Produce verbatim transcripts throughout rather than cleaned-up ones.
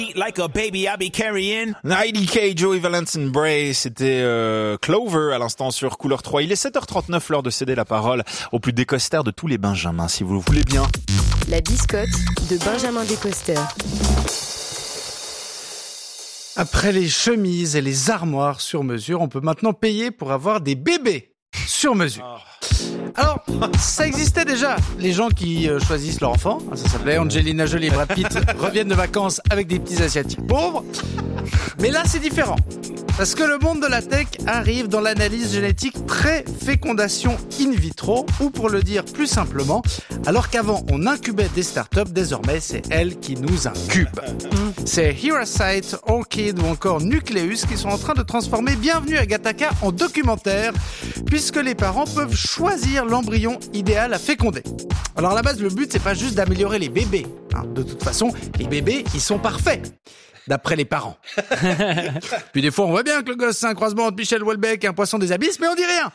Like a baby I be carrying. I D K, Joey Valence and Bray, c'était euh, Clover à l'instant sur Couleur trois. Il est sept heures trente-neuf, l'heure de céder la parole au plus décostère de tous les Benjamins, si vous le voulez bien. La biscotte de Benjamin Descoster. Après les chemises et les armoires sur mesure, on peut maintenant payer pour avoir des bébés sur mesure. Alors, ça existait déjà. Les gens qui euh, choisissent leur enfant, ça s'appelait Angelina Jolie et Brad Pitt, reviennent de vacances avec des petits asiatiques pauvres. Mais là, c'est différent. Parce que le monde de la tech arrive dans l'analyse génétique pré-fécondation in vitro, ou pour le dire plus simplement, alors qu'avant on incubait des startups, désormais c'est elles qui nous incubent. C'est Herocyte, Orchid ou encore Nucleus qui sont en train de transformer Bienvenue à Gattaca en documentaire, puisque les parents peuvent choisir l'embryon idéal à féconder. Alors à la base, le but c'est pas juste d'améliorer les bébés. Hein. De toute façon, les bébés, ils sont parfaits. D'après les parents. Puis des fois, on voit bien que le gosse, c'est un croisement entre Michel Houellebecq et un poisson des abysses, mais on dit rien.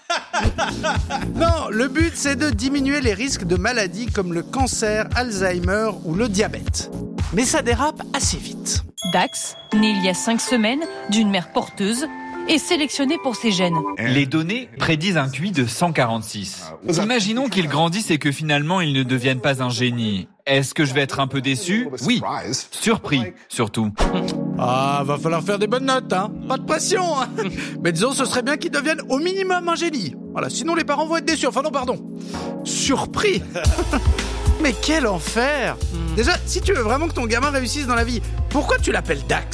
Non, le but, c'est de diminuer les risques de maladies comme le cancer, Alzheimer ou le diabète. Mais ça dérape assez vite. Dax, né il y a cinq semaines, d'une mère porteuse, est sélectionné pour ses gènes. Les données prédisent un Q I de cent quarante-six. Imaginons qu'il grandisse et que finalement il ne devienne pas un génie. Est-ce que je vais être un peu déçu ? Oui. Surpris, surtout. Ah, va falloir faire des bonnes notes, hein. Pas de pression, hein. Mais disons, ce serait bien qu'il devienne au minimum un génie. Voilà, sinon les parents vont être déçus. Enfin non, pardon. Surpris. Mais quel enfer. Déjà, si tu veux vraiment que ton gamin réussisse dans la vie, pourquoi tu l'appelles Dax ?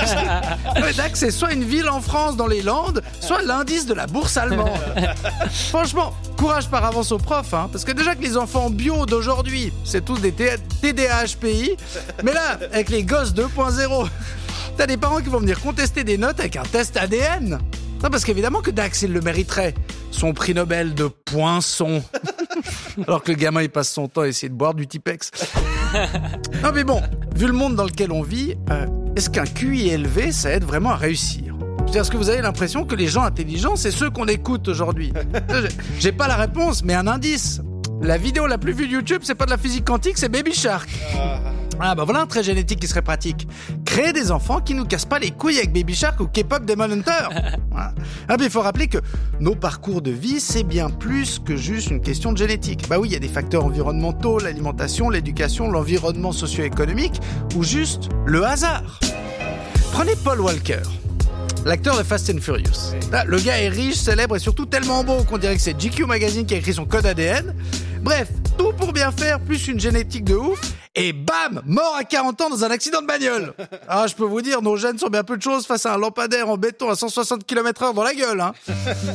Dax, c'est soit une ville en France dans les Landes, soit l'indice de la bourse allemande. Franchement, courage par avance aux profs, hein, parce que déjà que les enfants bio d'aujourd'hui, c'est tous des T D A H P I, mais là, avec les gosses deux point zéro, t'as des parents qui vont venir contester des notes avec un test A D N. Non, parce qu'évidemment que Dax, il le mériterait. Son prix Nobel de poinçon. Alors que le gamin, il passe son temps à essayer de boire du Tipex. Non mais bon, vu le monde dans lequel on vit, euh, est-ce qu'un Q I élevé, ça aide vraiment à réussir ? Je veux dire, est-ce que vous avez l'impression que les gens intelligents, c'est ceux qu'on écoute aujourd'hui ? J'ai pas la réponse, mais un indice. La vidéo la plus vue de YouTube, c'est pas de la physique quantique, c'est Baby Shark. Ah bah voilà un trait génétique qui serait pratique. Créer des enfants qui nous cassent pas les couilles avec Baby Shark ou K-pop Demon Hunter. Voilà. Ah mais il faut rappeler que nos parcours de vie, c'est bien plus que juste une question de génétique. Bah oui, il y a des facteurs environnementaux, l'alimentation, l'éducation, l'environnement socio-économique ou juste le hasard. Prenez Paul Walker, l'acteur de Fast and Furious. Là, le gars est riche, célèbre et surtout tellement beau qu'on dirait que c'est G Q Magazine qui a écrit son code A D N. Bref, tout pour bien faire, plus une génétique de ouf. Et bam, mort à quarante ans dans un accident de bagnole. Ah, je peux vous dire, nos gènes sont bien peu de choses face à un lampadaire en béton à cent soixante kilomètres heure dans la gueule, hein.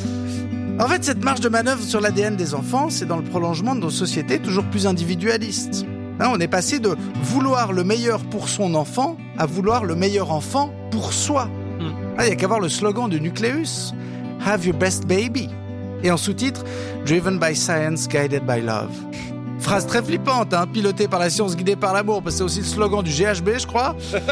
En fait, cette marge de manœuvre sur l'A D N des enfants, c'est dans le prolongement de nos sociétés toujours plus individualistes. Hein, on est passé de vouloir le meilleur pour son enfant à vouloir le meilleur enfant pour soi. Il n'y a qu'à voir le slogan du Nucleus, « Have your best baby ». Et en sous-titre, « Driven by science, guided by love ». Phrase très flippante, hein, pilotée par la science, guidée par l'amour, parce que c'est aussi le slogan du G H B, je crois.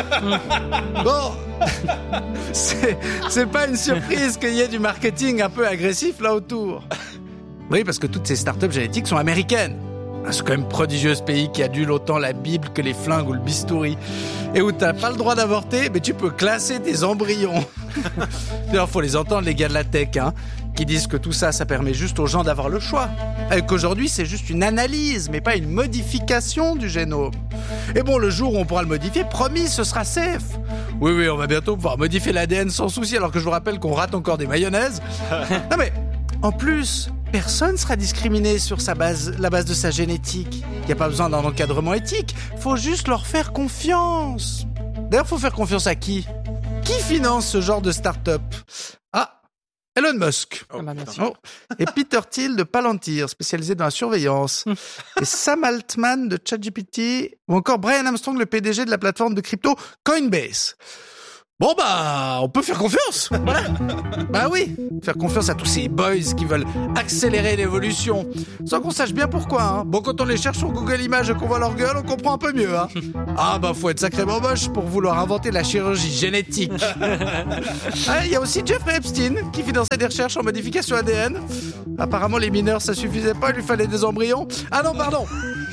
Bon, c'est, c'est pas une surprise qu'il y ait du marketing un peu agressif là autour. Oui, parce que toutes ces startups génétiques sont américaines. C'est quand même prodigieux ce pays qui adule autant la Bible que les flingues ou le bistouri. Et où t'as pas le droit d'avorter, mais tu peux classer tes embryons. D'ailleurs, faut les entendre, les gars de la tech, hein, qui disent que tout ça, ça permet juste aux gens d'avoir le choix. Et qu'aujourd'hui, c'est juste une analyse, mais pas une modification du génome. Et bon, le jour où on pourra le modifier, promis, ce sera safe. Oui, oui, on va bientôt pouvoir modifier l'A D N sans souci, alors que je vous rappelle qu'on rate encore des mayonnaises. Non mais, en plus, personne sera discriminé sur sa base, la base de sa génétique. Il n'y a pas besoin d'un encadrement éthique. Faut juste leur faire confiance. D'ailleurs, faut faire confiance à qui ? Qui finance ce genre de start-up ? Ah, Elon Musk. Oh, oh. Et Peter Thiel de Palantir, spécialisé dans la surveillance. Et Sam Altman de ChatGPT. Ou encore Brian Armstrong, le P D G de la plateforme de crypto Coinbase. Bon bah, on peut faire confiance, voilà. Bah oui, faire confiance à tous ces boys qui veulent accélérer l'évolution, sans qu'on sache bien pourquoi, hein. Bon, quand on les cherche sur Google Images et qu'on voit leur gueule, on comprend un peu mieux, hein. Ah bah, faut être sacrément moche pour vouloir inventer la chirurgie génétique. Ah, il y a aussi Jeffrey Epstein, qui finançait des recherches en modification A D N. Apparemment, les mineurs, ça suffisait pas, il lui fallait des embryons. Ah non, pardon.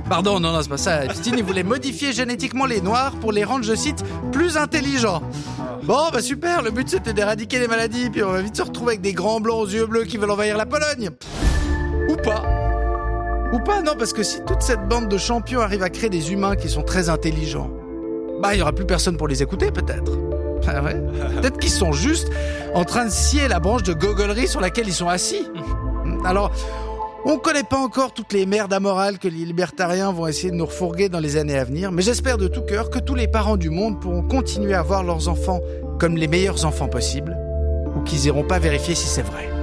Pardon, non, non, c'est pas ça. Epstein, il voulait modifier génétiquement les Noirs pour les rendre, je cite, plus intelligents. Bon, bah super, le but c'était d'éradiquer les maladies, puis on va vite se retrouver avec des grands blancs aux yeux bleus qui veulent envahir la Pologne. Ou pas. Ou pas, non, parce que si toute cette bande de champions arrive à créer des humains qui sont très intelligents, bah il y aura plus personne pour les écouter, peut-être. Ah ouais. Peut-être qu'ils sont juste en train de scier la branche de gogolerie sur laquelle ils sont assis. Alors, on connaît pas encore toutes les merdes amorales que les libertariens vont essayer de nous refourguer dans les années à venir, mais j'espère de tout cœur que tous les parents du monde pourront continuer à voir leurs enfants comme les meilleurs enfants possibles, ou qu'ils iront pas vérifier si c'est vrai.